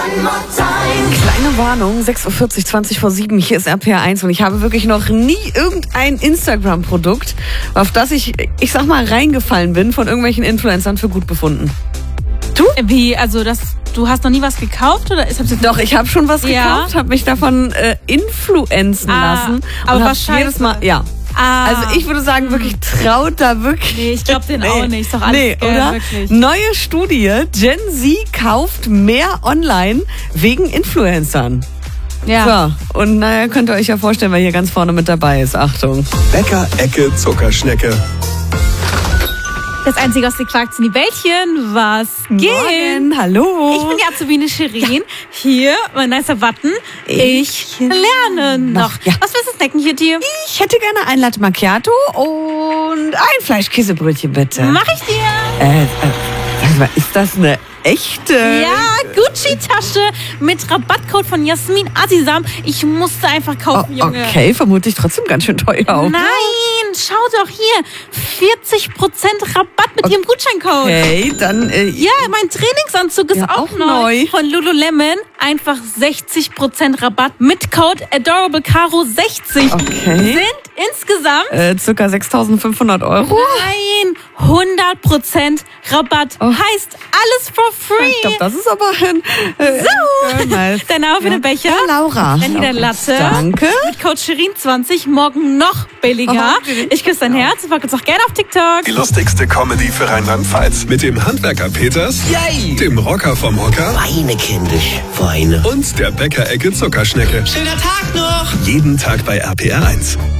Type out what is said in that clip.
Kleine Warnung, 6:40 Uhr, 20 vor 7, hier ist RPR1 und ich habe wirklich noch nie irgendein Instagram-Produkt, auf das ich sag mal, reingefallen bin, von irgendwelchen Influencern für gut befunden. Du? Wie, also du hast noch nie was gekauft? Oder Doch, ich habe schon was gekauft, habe mich davon influenzen lassen. Aber was jedes Mal, ja. Also ich würde sagen, wirklich traut da wirklich. Nee, ich glaube den auch nicht. Ist doch alles oder? Wirklich. Neue Studie, Gen Z kauft mehr online wegen Influencern. Ja. So, und naja, könnt ihr euch ja vorstellen, wer hier ganz vorne mit dabei ist. Achtung. Bäcker-Ecke Zuckerschnecke. Das einzige aus den Quarks in die Bällchen, was geht? Morgen, hallo. Ich bin die Azubine Shirin. Ja. Hier, mein nicer Button. Ich lerne noch. Ja. Was willst du snacken hier, Tier? Ich hätte gerne ein Latte Macchiato und ein Fleischkäsebrötchen, bitte. Mach ich dir. Sag mal, ist das eine echte? Ja, Gucci-Tasche mit Rabattcode von Jasmin Azizam. Ich musste einfach kaufen, Junge. Okay, vermutlich trotzdem ganz schön teuer auch. Nein, schau doch hier. 40% Rabatt mit ihrem Gutscheincode. Okay, dann... ja, mein Trainingsanzug ist auch neu. Von Lululemon. Einfach 60% Rabatt mit Code ADORABLECARO60. Okay. Sind insgesamt... circa 6.500 Euro. Nein, 100% Rabatt. Heißt alles for free. Ich glaube, das ist aber ein... so, dein Name für den Becher. Ja, Laura. Dann hier dein Latte. Danke. Mit Code Shirin20 morgen noch billiger. Ich küsse dein Herz. Folgt uns auch gerne auf TikTok. Die lustigste Comedy für Rheinland-Pfalz. Mit dem Handwerker Peters, Yay. dem Rocker vom Hocker Weine, kindisch, Weine. und der Bäcker-Ecke Zuckerschnecke. Schöner Tag noch. Jeden Tag bei RPR1.